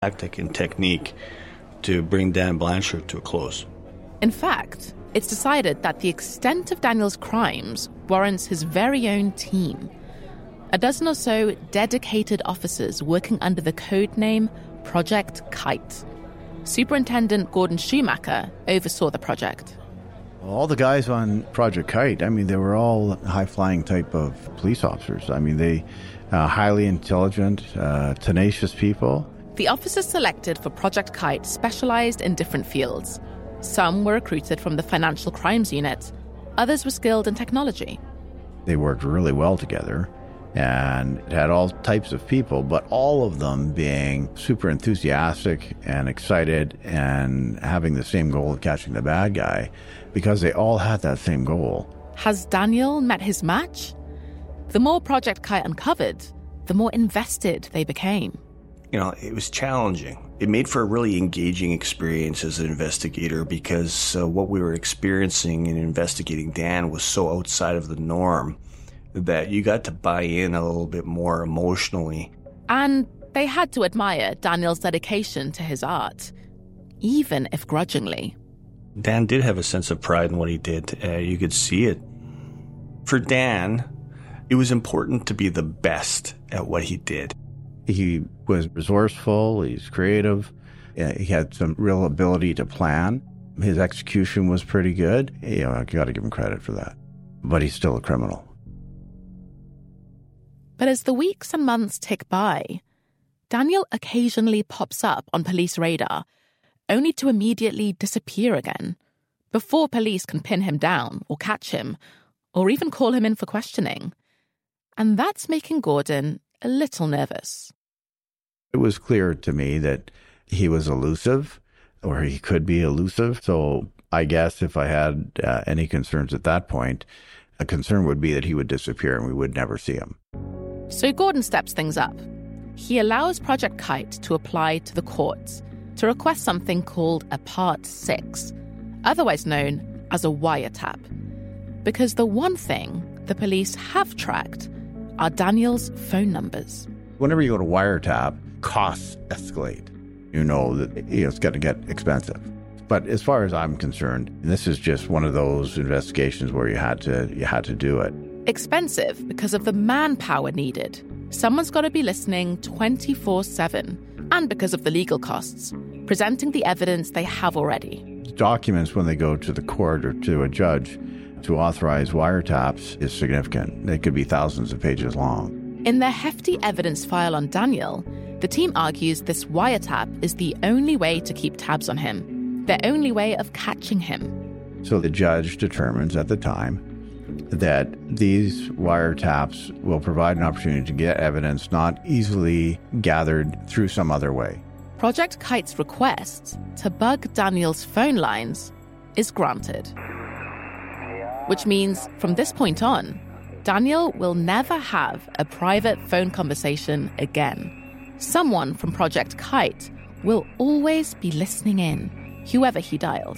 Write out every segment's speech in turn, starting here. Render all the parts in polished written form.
tactic and technique to bring Dan Blanchard to a close. In fact, it's decided that the extent of Daniel's crimes warrants his very own team. A dozen or so dedicated officers working under the code name Project Kite. Superintendent Gordon Schumacher oversaw the project. All the guys on Project Kite, I mean, they were all high-flying type of police officers. I mean, they highly intelligent, tenacious people. The officers selected for Project Kite specialized in different fields. Some were recruited from the Financial Crimes Unit. Others were skilled in technology. They worked really well together and it had all types of people, but all of them being super enthusiastic and excited and having the same goal of catching the bad guy because they all had that same goal. Has Daniel met his match? The more Project Kite uncovered, the more invested they became. You know, it was challenging. It made for a really engaging experience as an investigator because what we were experiencing in investigating Dan was so outside of the norm that you got to buy in a little bit more emotionally. And they had to admire Daniel's dedication to his art, even if grudgingly. Dan did have a sense of pride in what he did. You could see it. For Dan, it was important to be the best at what he did. He was resourceful, he's creative, he had some real ability to plan. His execution was pretty good. You know, I got to give him credit for that. But he's still a criminal. But as the weeks and months tick by, Daniel occasionally pops up on police radar, only to immediately disappear again, before police can pin him down or catch him, or even call him in for questioning. And that's making Gordon a little nervous. It was clear to me that he was elusive, or he could be elusive. So I guess if I had any concerns at that point, a concern would be that he would disappear and we would never see him. So Gordon steps things up. He allows Project Kite to apply to the courts to request something called a Part 6, otherwise known as a wiretap. Because the one thing the police have tracked are Daniel's phone numbers. Whenever you go to wiretap, costs escalate. You know that it's going to get expensive. But as far as I'm concerned, this is just one of those investigations where you had to do it. Expensive because of the manpower needed. Someone's got to be listening 24/7, and because of the legal costs, presenting the evidence they have already. Documents, when they go to the court or to a judge to authorize wiretaps, is significant. They could be thousands of pages long. In their hefty evidence file on Daniel, the team argues this wiretap is the only way to keep tabs on him, their only way of catching him. So the judge determines at the time that these wiretaps will provide an opportunity to get evidence not easily gathered through some other way. Project Kite's request to bug Daniel's phone lines is granted. Which means from this point on, Daniel will never have a private phone conversation again. Someone from Project Kite will always be listening in, whoever he dials.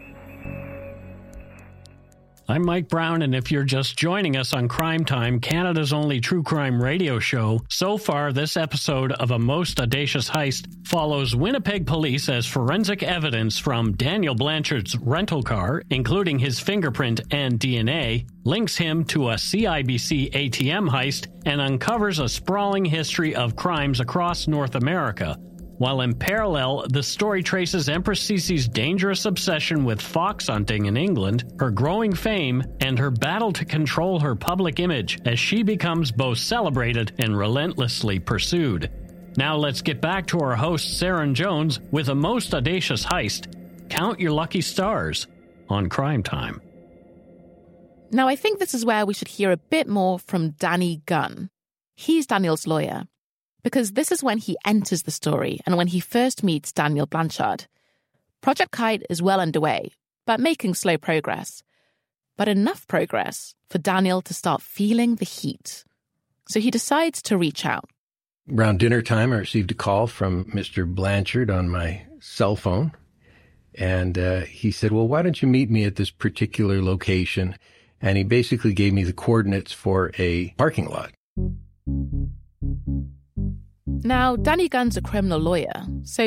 I'm Mike Brown, and if you're just joining us on Crime Time, Canada's only true crime radio show, so far this episode of A Most Audacious Heist follows Winnipeg police as forensic evidence from Daniel Blanchard's rental car, including his fingerprint and DNA, links him to a CIBC ATM heist, and uncovers a sprawling history of crimes across North America. While in parallel, the story traces Empress Cece's dangerous obsession with fox hunting in England, her growing fame, and her battle to control her public image as she becomes both celebrated and relentlessly pursued. Now let's get back to our host, Saren Jones, with A Most Audacious Heist. Count your lucky stars on Crime Time. Now, I think this is where we should hear a bit more from Danny Gunn. He's Daniel's lawyer, because this is when he enters the story and when he first meets Daniel Blanchard. Project Kite is well underway, but making slow progress. But enough progress for Daniel to start feeling the heat. So he decides to reach out. Around dinner time, I received a call from Mr. Blanchard on my cell phone. And he said, well, why don't you meet me at this particular location? And he basically gave me the coordinates for a parking lot. Now, Danny Gunn's a criminal lawyer, so